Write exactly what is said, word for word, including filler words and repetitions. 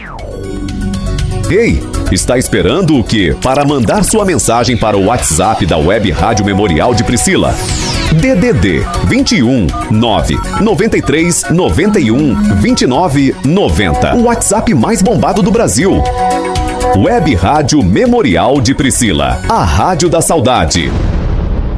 Ei, está esperando o quê? Para mandar sua mensagem para o WhatsApp da Web Rádio Memorial de Priscila. D D D vinte e um, nove, noventa e três, noventa e um, vinte e nove, noventa. O WhatsApp mais bombado do Brasil. Web Rádio Memorial de Priscila. A Rádio da Saudade.